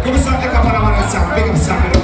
Give me something up on our sound. Big up sound.